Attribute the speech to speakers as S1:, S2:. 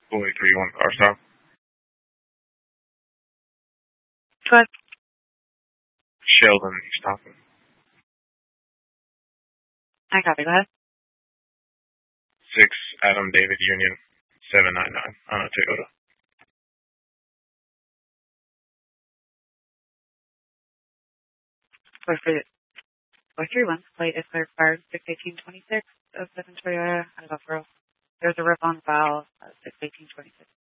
S1: Boy 31 car stop.
S2: Go ahead.
S1: Sheldon East Hoffman.
S2: I copy. Go ahead.
S1: 6 Adam David Union 799 on a Toyota.
S2: Boy 31, plate is clear expired 6/18/26, 07 Toyota out of Buffalo. There's a rip on file 6/18/26.